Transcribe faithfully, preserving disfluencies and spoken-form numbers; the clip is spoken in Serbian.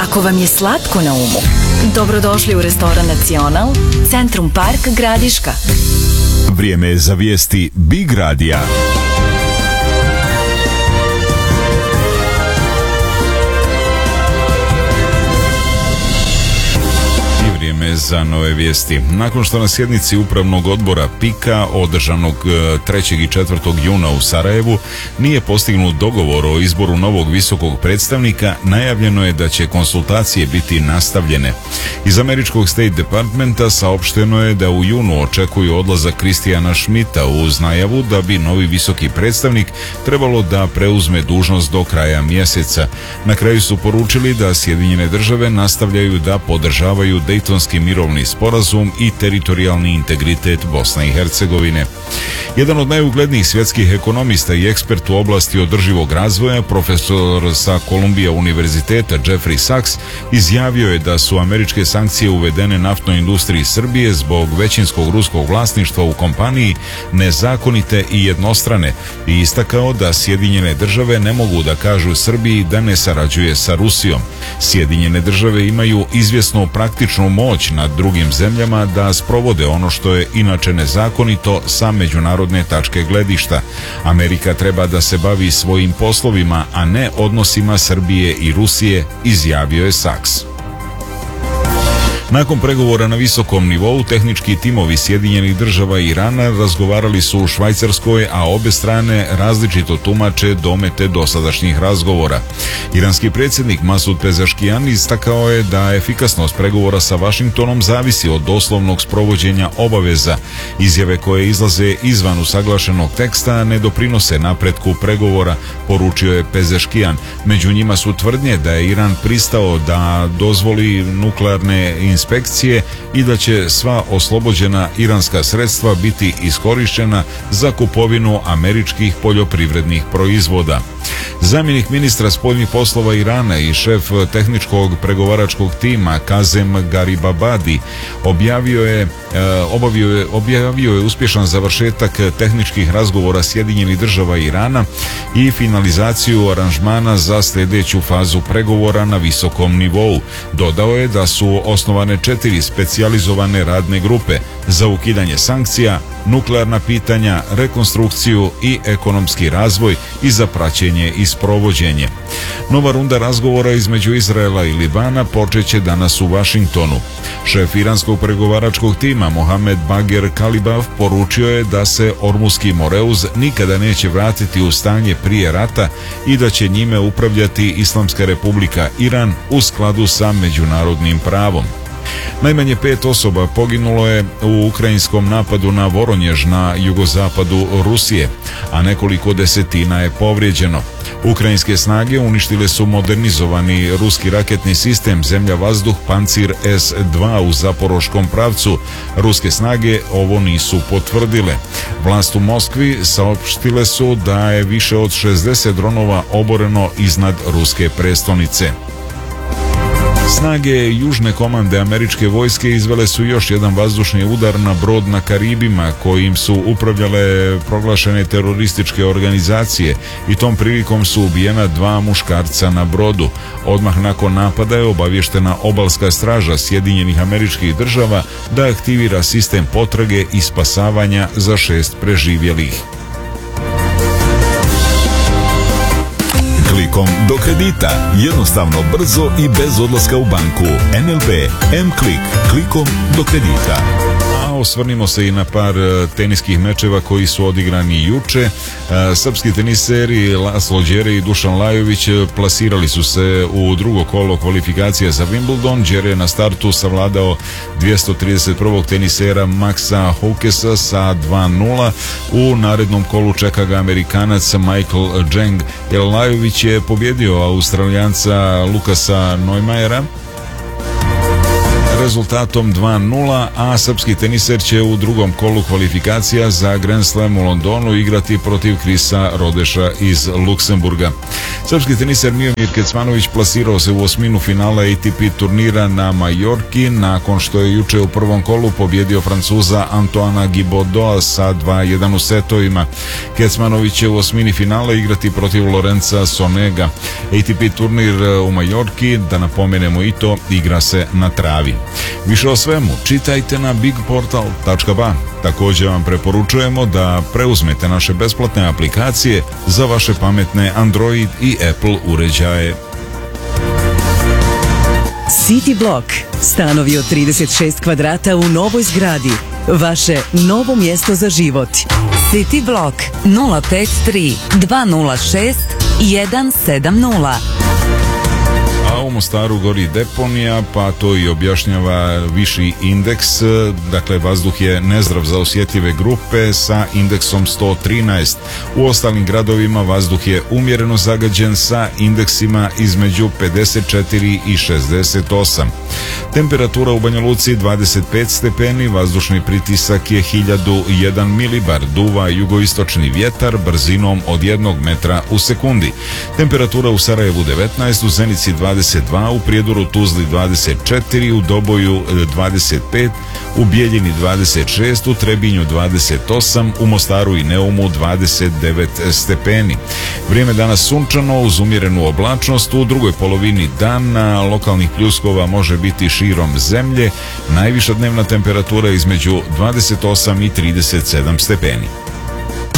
Ako vam je slatko na umu, dobrodošli u restoran Nacional, Centrum Park, Gradiška. Vrijeme je za vijesti Big Radija. Vrijeme za nove vijesti. Nakon što na sjednici Upravnog odbora PIK-a održanog trećeg i četvrtog juna u Sarajevu nije postignut dogovor o izboru novog visokog predstavnika, najavljeno je da će konsultacije biti nastavljene. Iz američkog State Departmenta saopšteno je da u junu očekuju odlazak Kristijana Schmidta uz najavu da bi novi visoki predstavnik trebalo da preuzme dužnost do kraja mjeseca. Na kraju su poručili da Sjedinjene države nastavljaju da podržavaju Dejtonski mirovni sporazum i teritorijalni integritet Bosne i Hercegovine. Jedan od najuglednijih svjetskih ekonomista i ekspert u oblasti održivog razvoja, profesor sa Columbia univerziteta Jeffrey Sachs, izjavio je da su američke sankcije uvedene naftnoj industriji Srbije zbog većinskog ruskog vlasništva u kompaniji nezakonite i jednostrane i istakao da Sjedinjene države ne mogu da kažu Srbiji da ne sarađuje sa Rusijom. Sjedinjene države imaju izvjesnu praktičnu moć nad drugim zemljama da sprovode ono što je inače nezakonito sa međunarodne tačke gledišta. Amerika treba da se bavi svojim poslovima, a ne odnosima Srbije i Rusije, izjavio je Sachs. Nakon pregovora na visokom nivou, tehnički timovi Sjedinjenih država i Irana razgovarali su u Švajcarskoj, a obe strane različito tumače domete dosadašnjih razgovora. Iranski predsjednik Masud Pezeškijan istakao je da efikasnost pregovora sa Vašingtonom zavisi od doslovnog sprovođenja obaveza. Izjave koje izlaze izvan usaglašenog teksta ne doprinose napretku pregovora, poručio je Pezeškijan. Među njima su tvrdnje da je Iran pristao da dozvoli nuklearne inspekcije i da će sva oslobođena iranska sredstva biti iskorištena za kupovinu američkih poljoprivrednih proizvoda. Zamjenik ministra spoljnih poslova Irana i šef tehničkog pregovaračkog tima Kazem Garibabadi objavio je, obavio je, objavio je uspješan završetak tehničkih razgovora Sjedinjenih država i Irana i finalizaciju aranžmana za sljedeću fazu pregovora na visokom nivou. Dodao je da su osnovane četiri specijalizovane radne grupe za ukidanje sankcija, nuklearna pitanja, rekonstrukciju i ekonomski razvoj i za praćenje i sprovođenje. Nova runda razgovora između Izraela i Libana počeće danas u Vašingtonu. Šef iranskog pregovaračkog tima Mohamed Bager Kalibav poručio je da se Ormuski Moreuz nikada neće vratiti u stanje prije rata i da će njime upravljati Islamska republika Iran u skladu sa međunarodnim pravom. Najmanje pet osoba poginulo je u ukrajinskom napadu na Voronjež na jugozapadu Rusije, a nekoliko desetina je povrijeđeno. Ukrajinske snage uništile su modernizovani ruski raketni sistem zemlja-vazduh Pancir es dva u zaporoškom pravcu. Ruske snage ovo nisu potvrdile. Vlast u Moskvi saopštile su da je više od šezdeset dronova oboreno iznad ruske prestonice. Snage južne komande američke vojske izvele su još jedan vazdušni udar na brod na Karibima kojim su upravljale proglašene terorističke organizacije i tom prilikom su ubijena dva muškarca na brodu. Odmah nakon napada je obavještena obalska straža Sjedinjenih Američkih Država da aktivira sistem potrage i spasavanja za šest preživjelih. Klikom do kredita. Jednostavno, brzo i bez odlaska u banku. N L B M-Klik. Klikom do kredita. A osvrnimo se i na par teniskih mečeva koji su odigrani juče. Srpski teniseri Laslo Đere i Dušan Lajović plasirali su se u drugo kolo kvalifikacija za Wimbledon. Đere je na startu savladao dvjesto trideset prvog tenisera Maxa Houkesa sa dva nula. U narednom kolu čeka ga Amerikanac Michael Jeng. Lajović je pobjedio Australijanca Lukasa Neumajera. rezultatom dva nula, a srpski teniser će u drugom kolu kvalifikacija za Grand Slam u Londonu igrati protiv Krisa Rodeša iz Luksemburga. Srpski teniser Miomir Kecmanović plasirao se u osminu finala A T P turnira na Majorki nakon što je juče u prvom kolu pobjedio Francuza Antoana Gibaudota sa dva jedan u setovima. Kecmanović će u osmini finala igrati protiv Lorenza Sonega. A T P turnir u Majorki, da napomenemo i to, igra se na travi. Više o svemu čitajte na big portal tačka ba. Također vam preporučujemo da preuzmete naše besplatne aplikacije za vaše pametne Android i Apple uređaje. City Block. Stanovi od trideset šest kvadrata u novoj zgradi. Vaše novo mjesto za život. City Block nula pet tri dva nula šest jedan sedam nula. A u Mostaru gori deponija, pa to i objašnjava viši indeks. Dakle, vazduh je nezdrav za osjetljive grupe sa indeksom sto trinaest. U ostalim gradovima vazduh je umjereno zagađen sa indeksima između pedeset četiri i šezdeset osam. Temperatura u Banja Luci dvadeset pet stepeni, vazdušni pritisak je hiljadu jedan milibar, duva jugoistočni vjetar brzinom od jednog metra u sekundi. Temperatura u Sarajevu devetnaest, u Zenici dvadeset dva, u Prijedoru Tuzli dvadeset četiri, u Doboju dvadeset pet, u Bijeljini dvadeset šest, u Trebinju dvadeset osam, u Mostaru i Neumu dvadeset devet stepeni. Vrijeme danas sunčano uz umjerenu oblačnost, u drugoj polovini dana lokalnih pljuskova može biti širom zemlje, najviša dnevna temperatura između dvadeset osam i trideset sedam stepeni.